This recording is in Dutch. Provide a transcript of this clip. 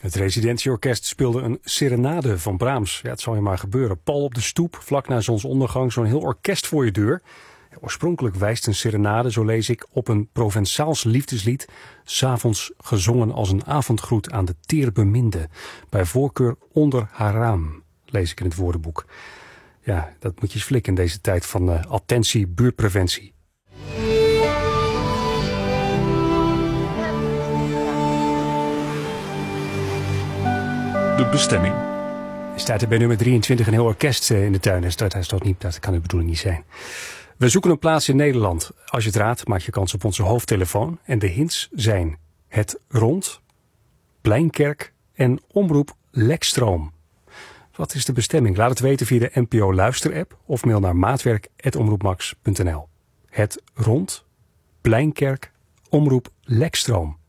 Het residentieorkest speelde een serenade van Brahms. Ja, het zal je maar gebeuren. Pal op de stoep, vlak na zonsondergang, zo'n heel orkest voor je deur. Ja, oorspronkelijk wijst een serenade, zo lees ik, op een Provençaals liefdeslied. 's Avonds gezongen als een avondgroet aan de teerbeminde. Bij voorkeur onder haar raam, lees ik in het woordenboek. Ja, dat moet je eens flikken in deze tijd van attentie, buurtpreventie. De bestemming. Staat er bij nummer 23 een heel orkest in de tuin. Dat kan de bedoeling niet zijn. We zoeken een plaats in Nederland. Als je het raadt, maak je kans op onze hoofdtelefoon. En de hints zijn Het Rond, Pleinkerk en Omroep Lekstroom. Wat is de bestemming? Laat het weten via de NPO Luisterapp of mail naar maatwerk@omroepmax.nl. Het Rond, Pleinkerk, Omroep Lekstroom.